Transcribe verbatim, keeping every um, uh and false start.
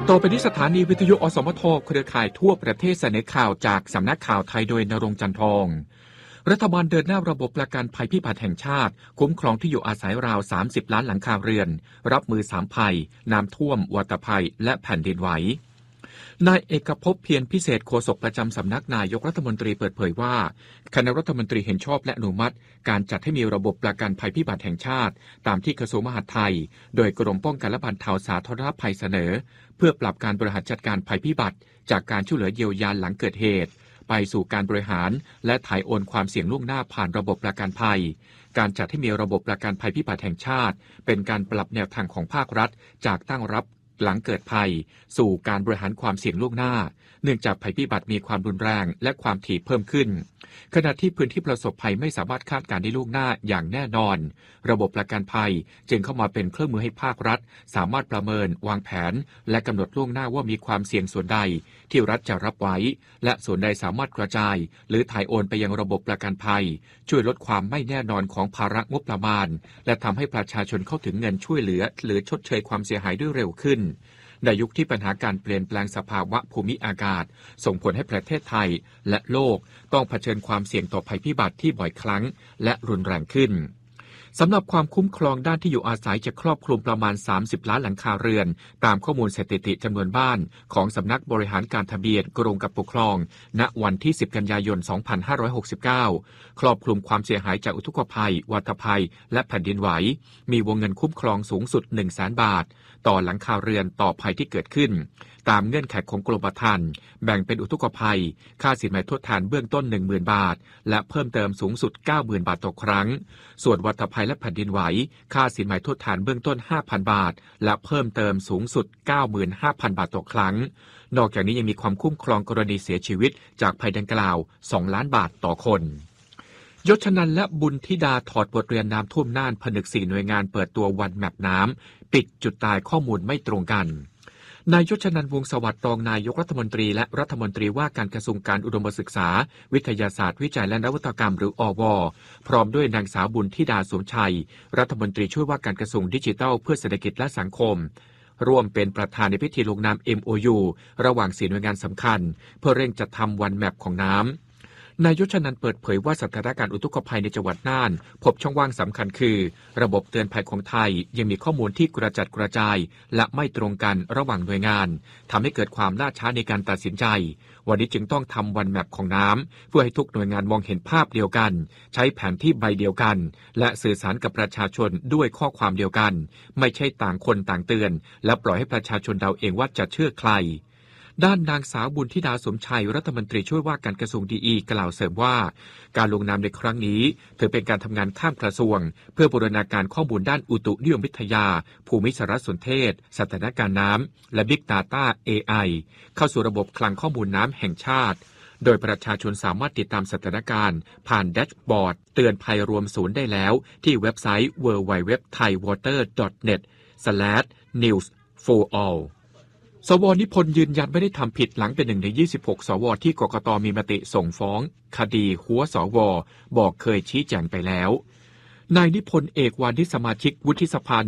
ต่อไปนี้สถานีวิทยุอสมทเครือข่ายทั่วประเทศเสนอข่าวจากสำนักข่าวไทยโดยณรงค์ จันทองรัฐบาลเดินหน้าระบบประกันภัยพิบัติแห่งชาติคุ้มครองที่อยู่อาศัยราวสามสิบล้านหลังคาเรือนรับมือสามภัยน้ำท่วมวัตภัยและแผ่นดินไหวนายเอกภพเพียรพิเศษโฆษกประจำสำนักนายกรัฐมนตรีเปิดเผยว่าคณะรัฐมนตรีเห็นชอบและอนุมัติการจัดให้มีระบบประกันภัยพิบัติแห่งชาติตามที่กระทรวงมหาดไทยโดยกรมป้องกันและบรรเทาสาธารณภัยเสนอเพื่อปรับการบริหารจัดการภัยพิบัติจากการช่วยเหลือเยียวยาหลังเกิดเหตุไปสู่การบริหารและถ่ายโอนความเสี่ยงล่วงหน้าผ่านระบบประกันภัยการจัดให้มีระบบประกันภัยพิบัติแห่งชาติเป็นการปรับแนวทางของภาครัฐจากตั้งรับหลังเกิดภัยสู่การบริหารความเสี่ยงล่วงหน้าเนื่องจากภัยพิบัติมีความรุนแรงและความถี่เพิ่มขึ้นขณะที่พื้นที่ประสบภัยไม่สามารถคาดการณ์ได้ล่วงหน้าอย่างแน่นอนระบบประกันภัยจึงเข้ามาเป็นเครื่องมือให้ภาครัฐสามารถประเมินวางแผนและกำหนดล่วงหน้าว่ามีความเสี่ยงส่วนใดที่รัฐจะรับไว้และส่วนใดสามารถกระจายหรือถ่ายโอนไปยังระบบประกันภัยช่วยลดความไม่แน่นอนของภาระงบประมาณและทำให้ประชาชนเข้าถึงเงินช่วยเหลือหรือชดเชยความเสียหายได้เร็วขึ้นในยุคที่ปัญหาการเปลี่ยนแปลงสภาวะภูมิอากาศส่งผลให้ประเทศไทยและโลกต้องเผชิญความเสี่ยงต่อภัยพิบัติที่บ่อยครั้งและรุนแรงขึ้นสำหรับความคุ้มครองด้านที่อยู่อาศัยจะครอบคลุมประมาณสามสิบล้านหลังคาเรือนตามข้อมูลสถิติจำนวนบ้านของสำนักบริหารการทะเบียนกรมการปกครองณวันที่สิบกันยายนสองพันห้าร้อยหกสิบเก้าครอบคลุมความเสียหายจากอุทกภัยวัตภัยและแผ่นดินไหวมีวงเงินคุ้มครองสูงสุด หนึ่งแสน บาทต่อหลังคาเรือนต่อภัยที่เกิดขึ้นตามเงื่อนไขของกรมธรรม์แบ่งเป็นอุทกภัยค่าสินไหมทดแทนเบื้องต้น หนึ่งหมื่น บาทและเพิ่มเติมสูงสุด เก้าหมื่น บาทต่อครั้งส่วนวัตภัยและแผ่นดินไหวค่าสินไหมทดแทนเบื้องต้น ห้าพัน บาทและเพิ่มเติมสูงสุด เก้าหมื่นห้าพัน บาทต่อครั้งนอกจากนี้ยังมีความคุ้มครองกรณีเสียชีวิตจากภัยดังกล่าวสองล้านบาทต่อคนยศชนันท์และบุญธิดาถอดบทเรียนน้ำท่วมน่านผนึกสี่หน่วยงานเปิดตัววันแมปน้ำปิดจุดตายข้อมูลไม่ตรงกันนายยศชนันท์วงศ์สวัสดิ์รองนายกรัฐมนตรีและรัฐมนตรีว่าการกระทรวงการอุดมศึกษาวิทยาศาสตร์วิจัยและนวัตกรรมหรืออวพร้อมด้วยนางสาวบุญธิดาสวมชัยรัฐมนตรีช่วยว่าการกระทรวงดิจิทัลเพื่อเศรษฐกิจและสังคมร่วมเป็นประธานในพิธีลงนาม เอ็ม โอ ยู ระหว่างสี่หน่วยงานสำคัญเพื่อเร่งจัดทำวันแมปของน้ำนายยศชนันท์เปิดเผยว่าสถานการณ์อุทกภัยในจังหวัดน่านพบช่องว่างสำคัญคือระบบเตือนภัยของไทยยังมีข้อมูลที่กระจัดกระจายและไม่ตรงกันระหว่างหน่วยงานทำให้เกิดความล่าช้าในการตัดสินใจวันนี้จึงต้องทำวันแมปของน้ำเพื่อให้ทุกหน่วยงานมองเห็นภาพเดียวกันใช้แผนที่ใบเดียวกันและสื่อสารกับประชาชนด้วยข้อความเดียวกันไม่ใช่ต่างคนต่างเตือนและปล่อยให้ประชาชนเดาเองว่าจะเชื่อใครด้านนางสาวบุญธิดาสมชัยรัฐมนตรีช่วยว่าการกระทรวงดีอีกล่าวเสริมว่าการลงนามในครั้งนี้ถือเป็นการทำงานข้ามกระทรวงเพื่อบูรณาการข้อมูลด้านอุตุนิยมวิทยาภูมิสารสนเทศสถานการณ์น้ำและ Big Data เอ ไอ เข้าสู่ระบบคลังข้อมูลน้ำแห่งชาติโดยประชาชนสามารถติดตามสถานการณ์ผ่านแดชบอร์ดเตือนภัยรวมศูนย์ได้แล้วที่เว็บไซต์ ดับเบิลยู ดับเบิลยู ดับเบิลยู ดอท ไทยวอเตอร์ ดอท เน็ต สแลช นิวส์ โฟร์ ออลสวนิพนธ์ยืนยันไม่ได้ทำผิดหลังเป็นหนึ่งในยี่สิบหกสวที่กกตมีมติส่งฟ้องคดีหัวสวบอกเคยชี้แจงไปแล้วนายนิพนธ์เอกวานิชสมาชิกวุฒิสภา